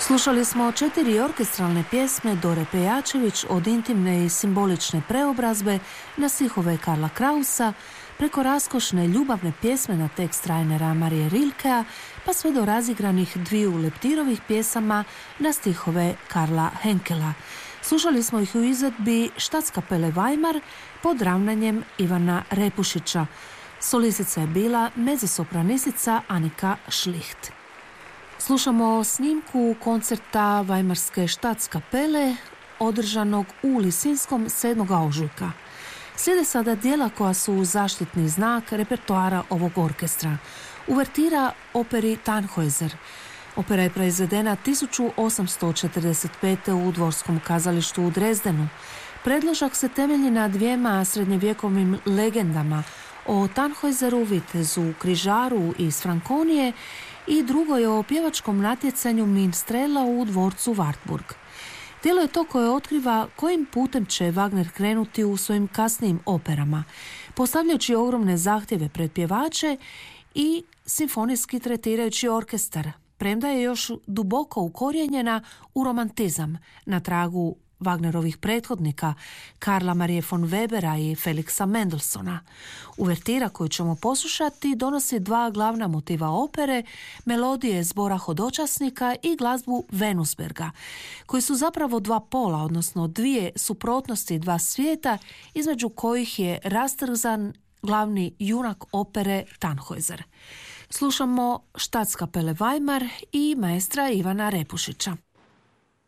Slušali smo 4 orkestralne pjesme Dore Pejačević od intimne i simbolične preobrazbe na stihove Karla Krausa, preko raskošne ljubavne pjesme na tekst Rainera Marije Rilkea, pa sve do razigranih 2 Leptirovih pjesama na stihove Karla Henkela. Slušali smo ih u izvedbi Staatskapelle Weimar pod ravnanjem Ivana Repušića. Solistica je bila mezzosopranistica Anika Schlicht. Slušamo snimku koncerta Weimarske Staatskapelle održanog u Lisinskom 7. ožujka. Slijede sada dijela koja su zaštitni znak repertoara ovog orkestra. Uvertira operi Tannhäuser. Opera je proizvedena 1845. u Dvorskom kazalištu u Drezdenu. Predložak se temelji na 2 srednjevjekovnim legendama o Tannhäuseru, vitezu križaru iz Frankonije, i drugo je o pjevačkom natjecanju minstrela u dvorcu Wartburg. Djelo je to koje otkriva kojim putem će Wagner krenuti u svojim kasnijim operama, postavljajući ogromne zahtjeve pred pjevače i simfonijski tretirajući orkestar, premda je još duboko ukorijenjena u romantizam na tragu Wagnerovih prethodnika Karla Marie von Webera i Felixa Mendelssohna. Uvertira koju ćemo poslušati donosi 2 glavna motiva opere, melodije zbora hodočasnika i glazbu Venusberga, koji su zapravo 2 pola, odnosno 2 suprotnosti, 2 svijeta, između kojih je rastrzan glavni junak opere Tannhäuser. Slušamo Staatskapelle Weimar i maestra Ivana Repušića.